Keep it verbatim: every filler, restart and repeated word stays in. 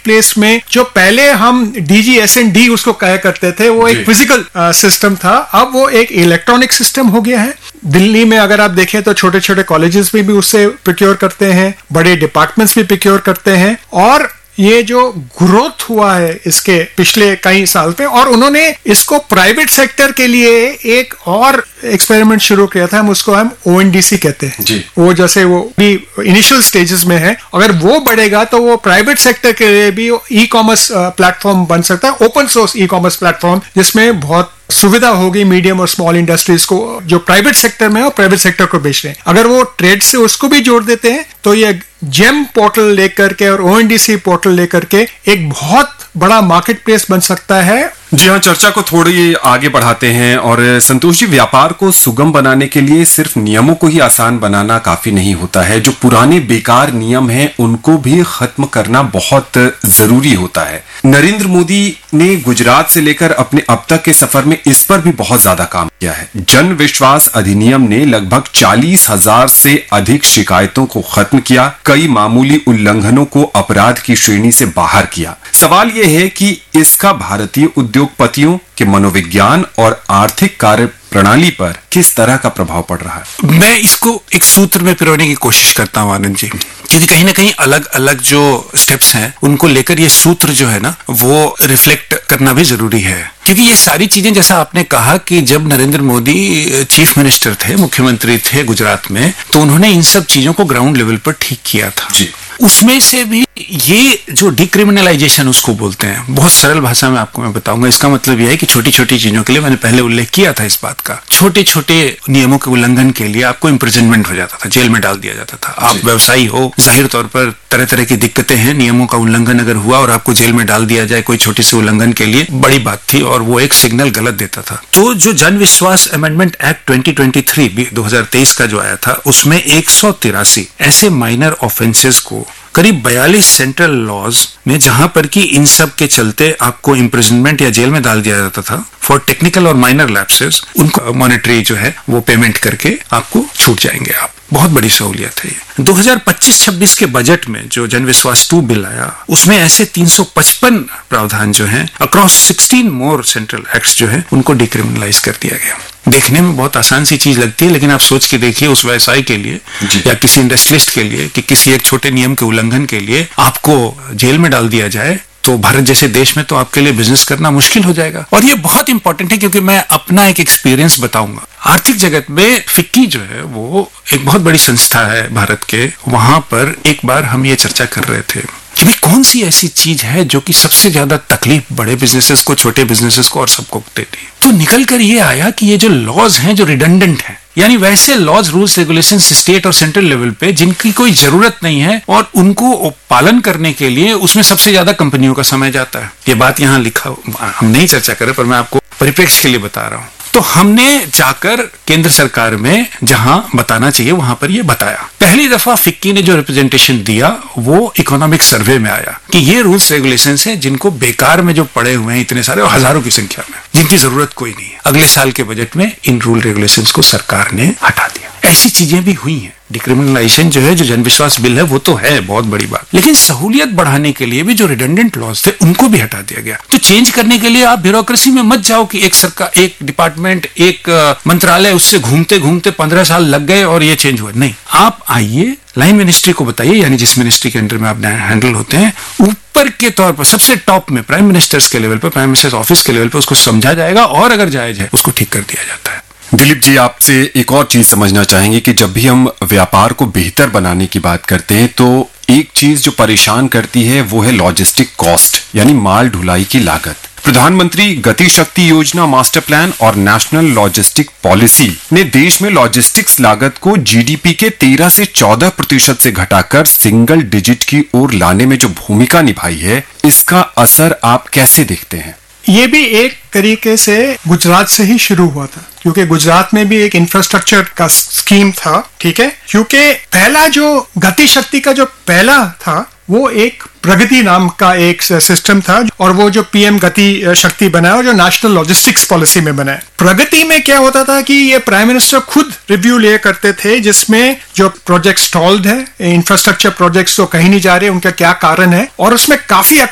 Place में जो पहले हम डीजी एस एन डी उसको कहा करते थे, वो एक फिजिकल सिस्टम था, अब वो एक इलेक्ट्रॉनिक सिस्टम हो गया है। दिल्ली में अगर आप देखें तो छोटे छोटे कॉलेजेस में भी उससे प्रोक्योर करते हैं, बड़े डिपार्टमेंट्स भी प्रोक्योर करते हैं। और ये जो ग्रोथ हुआ है इसके पिछले कई साल पे, और उन्होंने इसको प्राइवेट सेक्टर के लिए एक और एक्सपेरिमेंट शुरू किया था, हम उसको हम ओ एन डी सी कहते हैं जी। वो जैसे वो भी इनिशियल स्टेजेस में है, अगर वो बढ़ेगा तो वो प्राइवेट सेक्टर के लिए भी ई कॉमर्स प्लेटफॉर्म बन सकता है, open source e commerce platform, जिसमें बहुत सुविधा होगी मीडियम और स्मॉल इंडस्ट्रीज को जो प्राइवेट सेक्टर में है और प्राइवेट सेक्टर को बेच रहे हैं। अगर वो ट्रेड से उसको भी जोड़ देते हैं तो ये जेम पोर्टल लेकर के और O N D C portal लेकर के एक बहुत बड़ा मार्केट प्लेस बन सकता है। जी हाँ, चर्चा को थोड़ी आगे बढ़ाते हैं। और संतोष जी, व्यापार को सुगम बनाने के लिए सिर्फ नियमों को ही आसान बनाना काफी नहीं होता है, जो पुराने बेकार नियम हैं उनको भी खत्म करना बहुत जरूरी होता है। नरेंद्र मोदी ने गुजरात से लेकर अपने अब तक के सफर में इस पर भी बहुत ज्यादा काम किया है। जन विश्वास अधिनियम ने लगभग चालीस हजार से अधिक शिकायतों को खत्म किया, कई मामूली उल्लंघनों को अपराध की श्रेणी से बाहर किया। सवाल यह है कि इसका भारतीय उद्योगपतियों के मनोविज्ञान और आर्थिक कार्य प्रणाली पर किस तरह का प्रभाव पड़ रहा है? मैं इसको एक सूत्र में पिरोने की कोशिश करता हूं आनंद जी, क्योंकि कहीं ना कहीं अलग अलग जो स्टेप्स हैं उनको लेकर ये सूत्र जो है ना वो रिफ्लेक्ट करना भी जरूरी है। क्योंकि ये सारी चीजें, जैसा आपने कहा कि जब नरेंद्र मोदी चीफ मिनिस्टर थे, मुख्यमंत्री थे गुजरात में, तो उन्होंने इन सब चीजों को ग्राउंड लेवल पर ठीक किया था जी। उसमें से भी ये जो डिक्रिमिनलाइजेशन उसको बोलते हैं, बहुत सरल भाषा में आपको मैं बताऊंगा, इसका मतलब यह है कि छोटी छोटी चीजों के लिए, मैंने पहले उल्लेख किया था इस बात का, छोटे छोटे नियमों के उल्लंघन के लिए आपको इम्प्रिजनमेंट हो जाता था, जेल में डाल दिया जाता था। आप व्यवसायी हो, जाहिर तौर पर तरह तरह की दिक्कतें हैं, नियमों का उल्लंघन अगर हुआ और आपको जेल में डाल दिया जाए कोई छोटी सी उल्लंघन के लिए, बड़ी बात थी और वो एक सिग्नल गलत देता था। तो जो जन विश्वास amendment act twenty twenty three दो हजार तेईस का जो आया था, उसमें एक सौ तिरासी ऐसे माइनर ऑफेंसेस को करीब बयालीस सेंट्रल लॉज में, जहां पर कि इन सब के चलते आपको इम्प्रिजनमेंट या जेल में डाल दिया जाता था, फॉर टेक्निकल और माइनर लैप्सेस उनको मॉनेटरी जो है वो पेमेंट करके आपको छूट जाएंगे आप। बहुत बड़ी सहूलियत है ये। दो हजार पच्चीस छब्बीस के बजट में जो जन विश्वास टू बिल आया, उसमें ऐसे तीन सौ पचपन प्रावधान जो हैं अक्रॉस सिक्सटीन मोर सेंट्रल एक्ट्स जो है उनको डिक्रिमिनलाइज कर दिया गया। देखने में बहुत आसान सी चीज लगती है, लेकिन आप सोच के देखिए उस व्यवसाय के लिए या किसी इंडस्ट्रियलिस्ट के लिए कि किसी एक छोटे नियम के उल्लंघन के लिए आपको जेल में डाल दिया जाए, तो भारत जैसे देश में तो आपके लिए बिजनेस करना मुश्किल हो जाएगा। और ये बहुत इंपॉर्टेंट है, क्योंकि मैं अपना एक एक्सपीरियंस बताऊंगा। आर्थिक जगत में फिक्की जो है वो एक बहुत बड़ी संस्था है भारत के, वहां पर एक बार हम ये चर्चा कर रहे थे कि भाई कौन सी ऐसी चीज है जो कि सबसे ज्यादा तकलीफ बड़े बिजनेसेस को, छोटे बिजनेसेस को और सबको देती है। तो निकल कर ये आया कि ये जो लॉज हैं जो रिडंडेंट हैं, यानी वैसे लॉज, रूल्स, रेगुलेशन स्टेट और सेंट्रल लेवल पे जिनकी कोई जरूरत नहीं है और उनको पालन करने के लिए उसमें सबसे ज्यादा कंपनियों का समय जाता है। ये बात यहाँ लिखा, हम नहीं चर्चा करें, पर मैं आपको परिप्रेक्ष्य के लिए बता रहा हूं। तो हमने जाकर केंद्र सरकार में जहां बताना चाहिए वहां पर ये बताया। पहली दफा फिक्की ने जो रिप्रेजेंटेशन दिया वो इकोनॉमिक सर्वे में आया कि ये रूल्स रेगुलेशंस हैं जिनको बेकार में जो पड़े हुए हैं इतने सारे और हजारों की संख्या में, जिनकी जरूरत कोई नहीं है। अगले साल के बजट में इन रूल रेगुलेशंस को सरकार ने हटा दिया। ऐसी चीजें भी हुई हैं। डिक्रिमिनलाइजेशन जो है, जो जनविश्वास बिल है, वो तो है बहुत बड़ी बात, लेकिन सहूलियत बढ़ाने के लिए भी जो रिडंडेंट लॉज थे उनको भी हटा दिया गया। तो चेंज करने के लिए आप ब्यूरोक्रेसी में मत जाओ कि एक सरकार, एक डिपार्टमेंट, एक मंत्रालय, उससे घूमते घूमते पंद्रह साल लग गए और ये चेंज हुआ। नहीं, आप आइए, लाइन मिनिस्ट्री को बताइए, यानी जिस मिनिस्ट्री के अंडर में आप हैंडल होते हैं, ऊपर के तौर पर सबसे टॉप में प्राइम मिनिस्टर्स के लेवल पर, प्राइम मिनिस्टर्स ऑफिस के लेवल पर उसको समझा जाएगा और अगर जायज है उसको ठीक कर दिया जाता है। दिलीप जी, आपसे एक और चीज समझना चाहेंगे कि जब भी हम व्यापार को बेहतर बनाने की बात करते हैं तो एक चीज जो परेशान करती है वो है लॉजिस्टिक कॉस्ट, यानी माल ढुलाई की लागत। प्रधानमंत्री गति शक्ति योजना, मास्टर प्लान और नेशनल लॉजिस्टिक पॉलिसी ने देश में लॉजिस्टिक्स लागत को जीडीपी के तेरह से चौदह प्रतिशत से घटाकर सिंगल डिजिट की ओर लाने में जो भूमिका निभाई है, इसका असर आप कैसे देखते हैं? ये भी एक तरीके से गुजरात से ही शुरू हुआ था, क्योंकि गुजरात में भी एक इंफ्रास्ट्रक्चर का स्कीम था, ठीक है। क्योंकि पहला जो गति शक्ति का जो पहला था वो एक प्रगति नाम का एक सिस्टम था, और वो जो पीएम गति शक्ति बनाया और जो नेशनल लॉजिस्टिक्स पॉलिसी में बनाया। प्रगति में क्या होता था कि ये प्राइम मिनिस्टर खुद रिव्यू ले करते थे, जिसमें जो प्रोजेक्ट स्टॉल्ड है, इंफ्रास्ट्रक्चर प्रोजेक्ट्स तो कहीं नहीं जा रहे, उनका क्या कारण है, और उसमें काफी